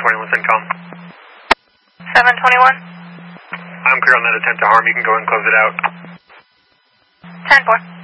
721 CENTCOM. 721? I'm clear on that attempt to harm. You can go and close it out. 10-4.